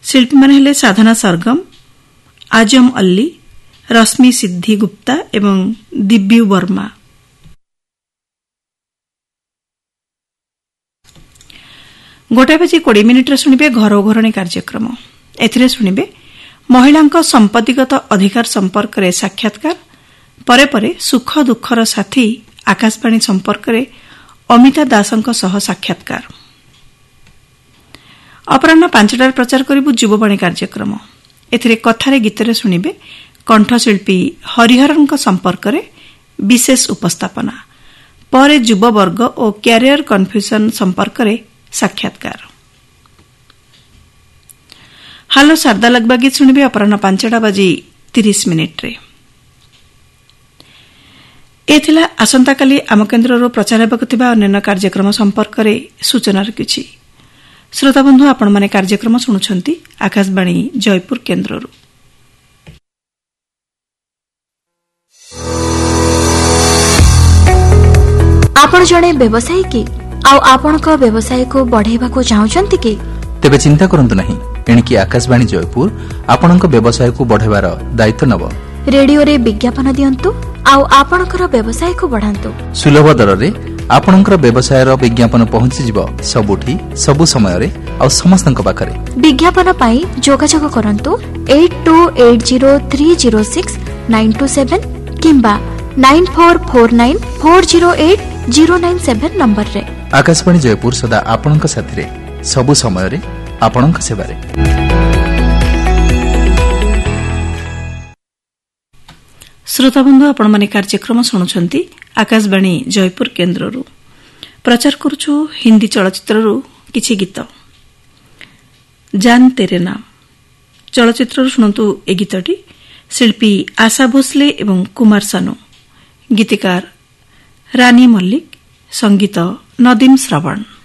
शिल्पीମାନେ ହେଲେ ସାଧନା ସରଗମ, ଆଜମ ଅଲ୍ଲୀ, ରଶ୍ମି ସିଦ୍ଧି ଗୁପ୍ତା ଏବଂ ଦିବ୍ୟୁ ବର୍ମା। ଗୋଟାଏ ବାଜି 20 ମିନିଟ୍ରେ ଶୁଣିବେ ଘର ଓ ଘରଣୀ କାର୍ଯ୍ୟକ୍ରମ। ଏଥିରେ ଶୁଣିବେ ମହିଳାଙ୍କ ସମ୍ପତ୍ତିଗତ ଅଧିକାର ସମ୍ପର୍କରେ ସାକ୍ଷାତକାର, ପରେ ପରେ ସୁଖ ଦୁଃଖର ସାଥୀ ଆକାଶବାଣୀ ସମ୍ପର୍କରେ ଅମିତା ଦାସଙ୍କ ସହ ସାକ୍ଷାତକାର। ଅପରାହ୍ନ 5টাରେ ପ୍ରଚାର କରିବୁ ଯୁବବାଣୀ କାର୍ଯ୍ୟକ୍ରମ। ଏଥିରେ କଥାରେ ଗୀତରେ ଶୁଣିବେ କଣ୍ଠଶିଳ୍ପୀ ହରିହରଙ୍କ ସମ୍ପର୍କରେ ବିଶେଷ ଉପସ୍ଥାପନା, ପରେ ଯୁବବର୍ଗ ଓ କ୍ୟାରିୟର କନଫ୍ୟୁଜନ ସମ୍ପର୍କରେ ସାକ୍ଷାତକାର। ହାଲୋ ସାରଦା ଲଗବା ଗୀତ ଶୁଣିବେ ଅପରାହ୍ନ 5:30 ଏଥିଲା ଆସନ୍ତାକାଲି ଆମ କେନ୍ଦ୍ରରୁ ପ୍ରଚାର ହେବାକୁ ଥିବା ଅନ୍ୟାନ୍ୟ କାର୍ଯ୍ୟକ୍ରମ ସମ୍ପର୍କରେ ସୂଚନା ରଖିଛି। ଶ୍ରୋତାବନ୍ଧୁ, ଆପଣମାନେ କାର୍ଯ୍ୟକ୍ରମ ଶୁଣୁଛନ୍ତି ଆକାଶବାଣୀ ଜୟପୁର କେନ୍ଦ୍ରରୁ। ଆପଣ ଜଣେ ବ୍ୟବସାୟୀ କି ଆଉ ଆପଣଙ୍କ ବ୍ୟବସାୟକୁ ବଢ଼ାଇବାକୁ ଚାହୁଁଛନ୍ତି କି? ତେବେ ଚିନ୍ତା କରନ୍ତୁ ନାହିଁ, ଏଣିକି ଆକାଶବାଣୀ ଜୟପୁର ଆପଣଙ୍କ ବ୍ୟବସାୟକୁ ବଢ଼ାଇବାର ଦାୟିତ୍ୱ ନେବ। ରେଡିଓରେ ବିଜ୍ଞାପନ ଦିଅନ୍ତୁ ଆଉ ଆପଣଙ୍କର ବ୍ୟବସାୟକୁ ବଢ଼ାନ୍ତୁ। ସୁଲଭ ଦରରେ ଆପଣଙ୍କର ବ୍ୟବସାୟର ବିଜ୍ଞାପନ ପହଞ୍ଚିଯିବ ସବୁଠି, ସବୁ ସମୟରେ ଆଉ ସମସ୍ତଙ୍କ ପାଖରେ। ବିଜ୍ଞାପନ ପାଇଁ ଯୋଗାଯୋଗ କରନ୍ତୁ 8280306927 କିମ୍ବା 9449408097 ନମ୍ବରରେ। ଆକାଶବାଣୀ ଜୟପୁର ସଦା ଆପଣଙ୍କ ସାଥିରେ, ସବୁ ସମୟରେ ଆପଣଙ୍କ ସେବାରେ। ଶ୍ରୋତାବନ୍ଧୁ, ଆପଣମାନେ କାର୍ଯ୍ୟକ୍ରମ ଶୁଣୁଛନ୍ତି ଆକାଶବାଣୀ ଜୟପୁର କେନ୍ଦ୍ରରୁ। ପ୍ରଚାର କରୁଛୁ ହିନ୍ଦୀ ଚଳଚ୍ଚିତ୍ରରୁ କିଛି ଗୀତ। ଜାନ୍ ତେରେ ନାମ ଚଳଚ୍ଚିତ୍ରରୁ ଶୁଣନ୍ତୁ ଏ ଗୀତଟି। ଶିଳ୍ପୀ ଆଶା ଭୋସଲେ ଏବଂ କୁମାର ସାନୁ, ଗୀତିକାର ରାନୀ ମଲ୍ଲିକ, ସଙ୍ଗୀତ ନଦୀମ ଶ୍ରବଣ।